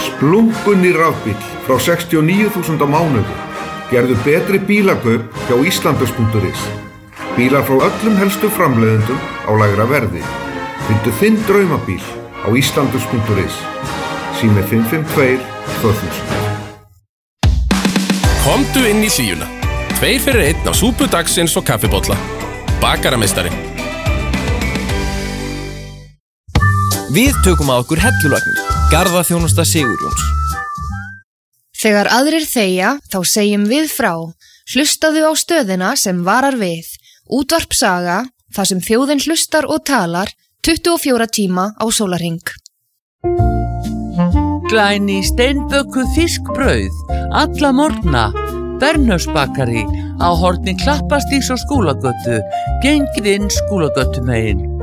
Splunkunni rafbíl frá 69.000 á mánuði. Gerðu betri bílakaup hjá Íslandus.is. Bílar frá öllum helstu framleiðendum á lægra verði. Fyndu þinn draumabíl á Íslandus.is. Sími 552 2000. Komdu inn í Hlíuna. 2 fyrir 1 á súpu dagsins og kaffibolla. Bakarameistari. Við tökum að okkur hellulagnir. Garðaþjónusta Sigurjóns. Þegar aðrir þegja, þá segjum við frá. Hlustaðu á stöðina sem varar við. Útvarp Saga, þar sem þjóðin hlustar og talar 24 tíma á sólarhring. Glæný steinbökuð fiskbrauð, alla morgna, Bernhöfsbakari á horni Klappastígs og Skúlagötu, gengið inn Skúlagötumegin.